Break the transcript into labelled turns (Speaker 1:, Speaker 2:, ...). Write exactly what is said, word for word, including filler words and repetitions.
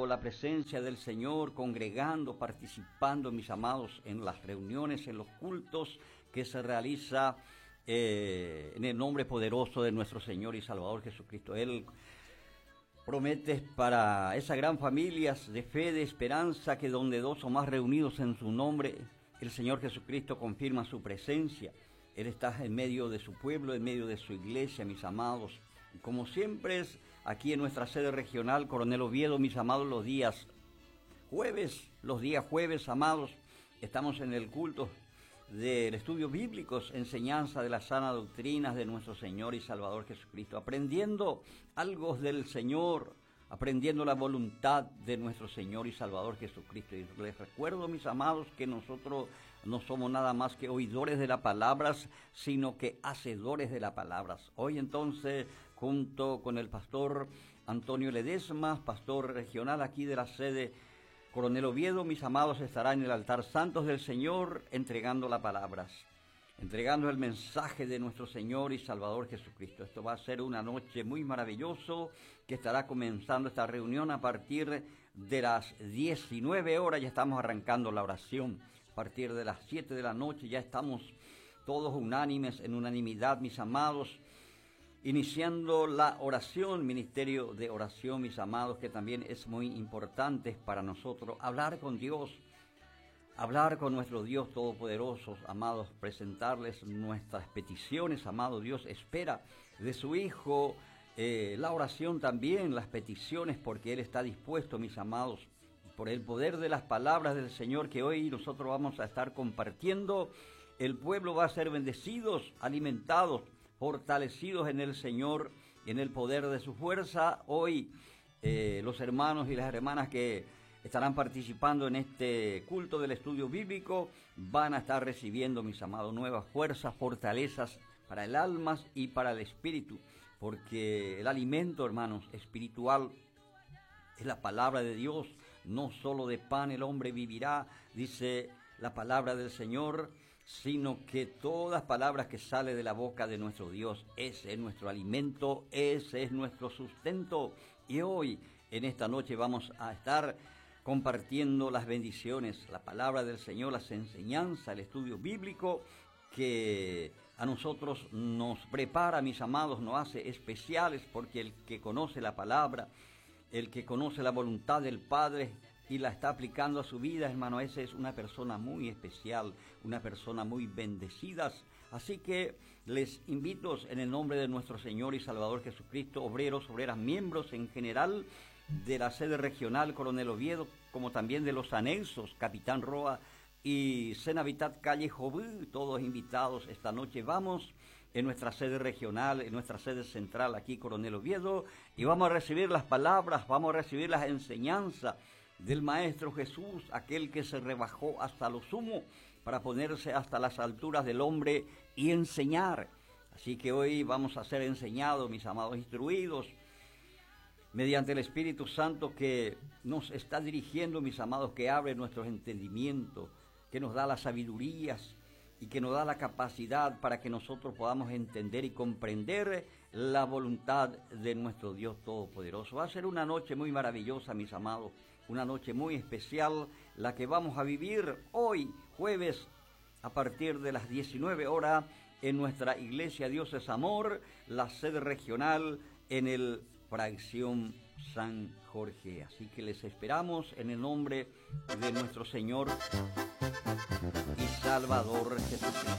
Speaker 1: buscando la presencia del Señor, congregando, participando, mis amados, en las reuniones, en los cultos que se realiza eh, en el nombre poderoso de nuestro Señor y Salvador Jesucristo. Él promete para esa gran familia de fe, de esperanza, que donde dos o más reunidos en su nombre, el Señor Jesucristo confirma su presencia. Él está en medio de su pueblo, en medio de su iglesia, mis amados. Como siempre es aquí en nuestra sede regional, Coronel Oviedo, mis amados, los días jueves, los días jueves, amados, estamos en el culto del estudio bíblicos, enseñanza de las sanas doctrinas de nuestro Señor y Salvador Jesucristo, aprendiendo algo del Señor, aprendiendo la voluntad de nuestro Señor y Salvador Jesucristo. Y les recuerdo, mis amados, que nosotros no somos nada más que oidores de las palabras, sino que hacedores de las palabras. Hoy entonces, junto con el pastor Antonio Ledesma, pastor regional aquí de la sede Coronel Oviedo, mis amados, estará en el altar santos del Señor entregando las palabras, entregando el mensaje de nuestro Señor y Salvador Jesucristo. Esto va a ser una noche muy maravilloso, que estará comenzando esta reunión a partir de las diecinueve horas. Ya estamos arrancando la oración. A partir de las siete de la noche ya estamos todos unánimes, en unanimidad, mis amados, iniciando la oración, ministerio de oración, mis amados, que también es muy importante para nosotros. Hablar con Dios, hablar con nuestro Dios Todopoderoso, amados, presentarles nuestras peticiones, amado Dios. Espera de su Hijo eh, la oración también, las peticiones, porque Él está dispuesto, mis amados, por el poder de las palabras del Señor que hoy nosotros vamos a estar compartiendo. El pueblo va a ser bendecidos, alimentados, fortalecidos en el Señor, en el poder de su fuerza. Hoy eh, los hermanos y las hermanas que estarán participando en este culto del estudio bíblico van a estar recibiendo, mis amados, nuevas fuerzas, fortalezas para el alma y para el espíritu, porque el alimento, hermanos, espiritual es la palabra de Dios. No solo de pan el hombre vivirá, dice la palabra del Señor, sino que todas palabras que salen de la boca de nuestro Dios, ese es nuestro alimento, ese es nuestro sustento. Y hoy, en esta noche, vamos a estar compartiendo las bendiciones, la palabra del Señor, las enseñanzas, el estudio bíblico que a nosotros nos prepara, mis amados, nos hace especiales, porque el que conoce la palabra, el que conoce la voluntad del Padre y la está aplicando a su vida, hermano, esa es una persona muy especial, una persona muy bendecida. Así que les invito en el nombre de nuestro Señor y Salvador Jesucristo, obreros, obreras, miembros en general de la sede regional Coronel Oviedo, como también de los anexos Capitán Roa y Senavitat Calle Jobú, todos invitados esta noche. Vamos en nuestra sede regional, en nuestra sede central aquí Coronel Oviedo, y vamos a recibir las palabras, vamos a recibir las enseñanzas del Maestro Jesús, aquel que se rebajó hasta lo sumo para ponerse hasta las alturas del hombre y enseñar. Así que hoy vamos a ser enseñados, mis amados, instruidos mediante el Espíritu Santo que nos está dirigiendo, mis amados, que abre nuestros entendimientos, que nos da las sabidurías y que nos da la capacidad para que nosotros podamos entender y comprender la voluntad de nuestro Dios Todopoderoso. Va a ser una noche muy maravillosa, mis amados, una noche muy especial, la que vamos a vivir hoy, jueves, a partir de las diecinueve horas, en nuestra iglesia Dios es Amor, la sede regional en el Fracción San Jorge. Así que les esperamos en el nombre de nuestro Señor y Salvador Jesucristo.